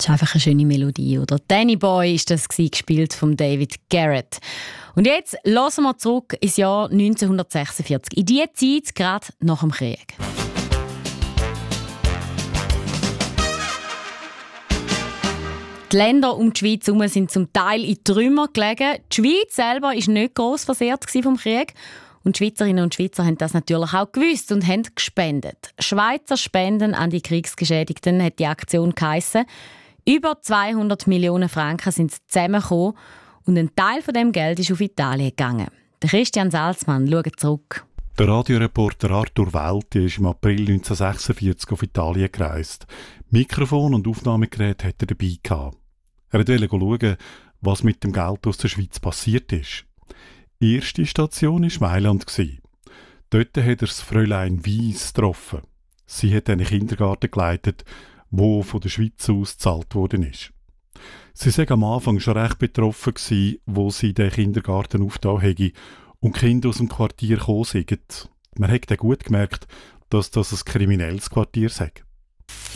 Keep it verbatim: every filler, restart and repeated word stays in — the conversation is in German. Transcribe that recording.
Das ist einfach eine schöne Melodie, oder? «Danny Boy» ist das gewesen, gespielt von David Garrett. Und jetzt hören wir zurück ins Jahr neunzehnhundertsechsundvierzig. In diese Zeit, gerade nach dem Krieg. Die Länder um die Schweiz herum sind zum Teil in Trümmer gelegen. Die Schweiz selber war nicht gross versehrt vom Krieg. Und die Schweizerinnen und Schweizer haben das natürlich auch gewusst und haben gespendet. «Schweizer Spenden an die Kriegsgeschädigten» hat die Aktion geheissen. Über zweihundert Millionen Franken sind zusammengekommen und ein Teil von dem Geld ist auf Italien gegangen. Der Christian Salzmann schaut zurück. Der Radioreporter Arthur Welti ist im April neunzehnhundertsechsundvierzig auf Italien gereist. Mikrofon und Aufnahmegerät hat er dabei gehabt. Er wollte schauen, was mit dem Geld aus der Schweiz passiert ist. Die erste Station war Mailand. Dort hat er das Fräulein Weiss getroffen. Sie hat einen Kindergarten geleitet, der von der Schweiz aus gezahlt worden ist. Sie war am Anfang schon recht betroffen, wo sie den Kindergarten aufgetan hätte und die Kinder aus dem Quartier gekommen sind. Man hat gut gemerkt, dass das ein kriminelles Quartier sei.